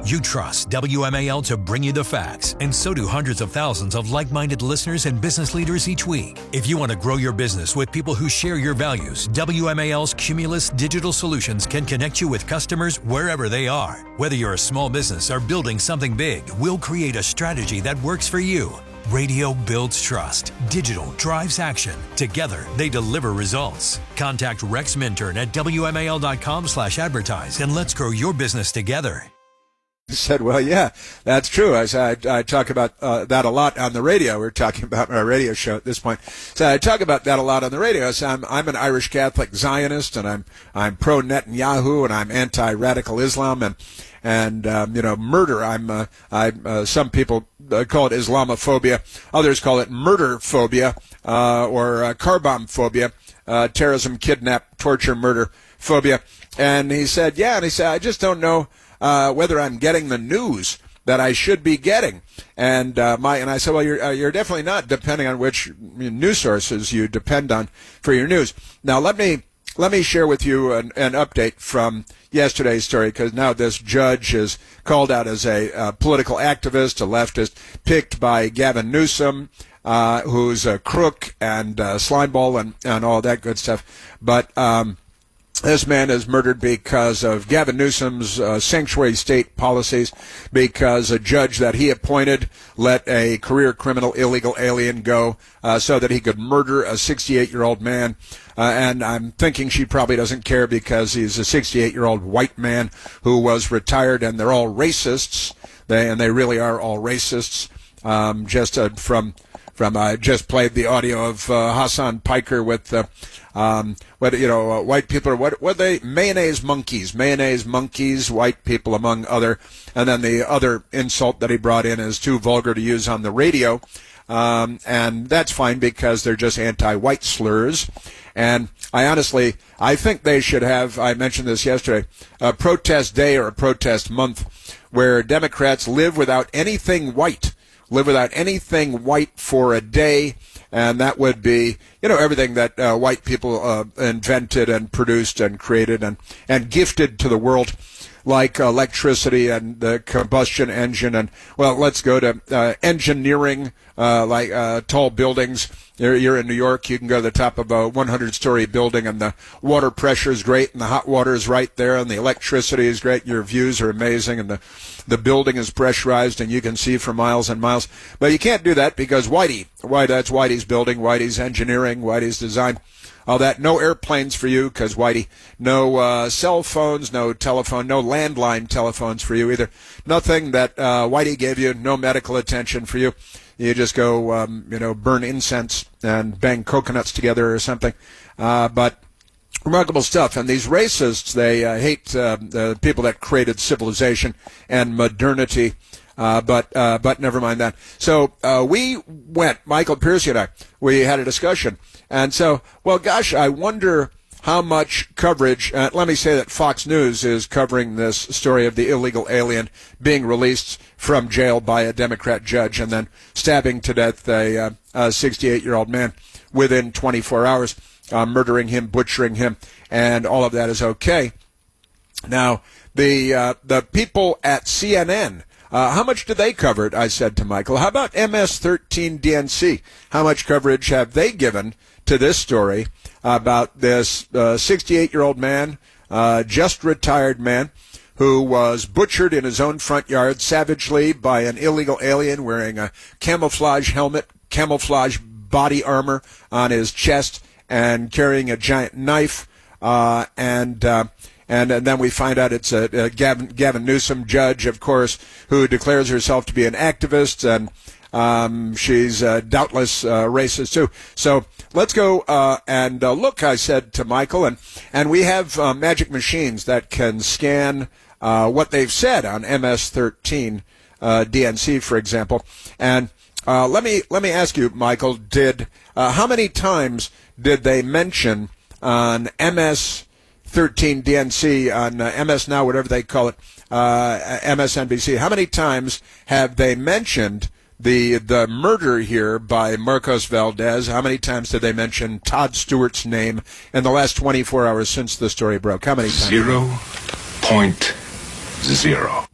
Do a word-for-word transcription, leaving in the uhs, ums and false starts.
You trust W M A L to bring you the facts, and so do hundreds of thousands of like-minded listeners and business leaders each week. If you want to grow your business with people who share your values, W M A L's Cumulus Digital Solutions can connect you with customers wherever they are. Whether you're a small business or building something big, we'll create a strategy that works for you. Radio builds trust. Digital drives action. Together, they deliver results. Contact Rex Minturn at W M A L dot com slash advertise and let's grow your business together. Said, well, yeah, that's true. I, I, I talk about uh, that a lot on the radio. We're talking about our radio show at this point. So I talk about that a lot on the radio. So I'm, I'm an Irish Catholic Zionist, and I'm I'm pro Netanyahu, and I'm anti-radical Islam, and and um, you know, murder. I'm uh, I uh, some people uh, call it Islamophobia, others call it murder phobia uh, or uh, car bomb phobia, uh, terrorism, kidnap, torture, murder phobia. And he said, yeah, and he said, I just don't know. Uh, whether I'm getting the news that I should be getting, and uh, my and I said, well, you're uh, you're definitely not, depending on which news sources you depend on for your news. Now, let me let me share with you an, an update from yesterday's story, because now this judge is called out as a uh, political activist, a leftist, picked by Gavin Newsom, uh, who's a crook and uh, slimeball and and all that good stuff, but. Um, This man is murdered because of Gavin Newsom's uh, sanctuary state policies, because a judge that he appointed let a career criminal illegal alien go uh, so that he could murder a sixty-eight-year-old man. Uh, and I'm thinking she probably doesn't care because he's a sixty-eight-year-old white man who was retired, and they're all racists. They and they really are all racists. Um, just uh, from from I uh, just played the audio of uh, Hassan Piker with. Uh, Um, what you know, uh, white people are what? What are they? Mayonnaise monkeys, mayonnaise monkeys, white people among other. And then the other insult that he brought in is too vulgar to use on the radio, um, and that's fine because they're just anti-white slurs. And I honestly, I think they should have. I mentioned this yesterday, a protest day or a protest month where Democrats live without anything white, live without anything white for a day. And that would be, you know, everything that uh, white people uh, invented and produced and created and, and gifted to the world, like electricity and the combustion engine. And, well, let's go to uh, engineering, uh, like uh, tall buildings. You're, you're in New York, you can go to the top of a hundred-story building, and the water pressure is great, and the hot water is right there, and the electricity is great, and your views are amazing, and the, the building is pressurized, and you can see for miles and miles. But you can't do that because Whitey, Whitey that's Whitey's building, Whitey's engineering, Whitey's design, all that. No airplanes for you because Whitey. No uh, cell phones, no telephone, no landline telephones for you either. Nothing that uh, Whitey gave you, no medical attention for you. You just go, um, you know, burn incense and bang coconuts together or something. Uh, but remarkable stuff. And these racists, they uh, hate uh, the people that created civilization and modernity. Uh, but uh, but never mind that. So uh, we went, Michael Piercy and I, we had a discussion. And so, well, gosh, I wonder how much coverage, uh, let me say that Fox News is covering this story of the illegal alien being released from jail by a Democrat judge and then stabbing to death a, uh, a sixty-eight-year-old man within twenty-four hours, uh, murdering him, butchering him, and all of that is okay. Now, the uh, the people at C N N, Uh, how much do they cover it? I said to Michael. How about M S thirteen D N C? How much coverage have they given to this story about this uh, sixty-eight-year-old man, uh, just retired man, who was butchered in his own front yard savagely by an illegal alien wearing a camouflage helmet, camouflage body armor on his chest, and carrying a giant knife, uh, and... Uh, And, and then we find out it's a, a Gavin, Gavin Newsom judge, of course, who declares herself to be an activist, and um, she's uh, doubtless uh, racist too. So let's go uh, and uh, look, I said to Michael, and, and we have uh, magic machines that can scan uh, what they've said on M S thirteen uh, D N C, for example. And uh, let me let me ask you, Michael, did uh, how many times did they mention on M S thirteen D N C on uh, M S Now, whatever they call it, uh, M S N B C. How many times have they mentioned the the murder here by Marcos Valdez? How many times did they mention Todd Stewart's name in the last twenty-four hours since the story broke? How many times? Zero point zero.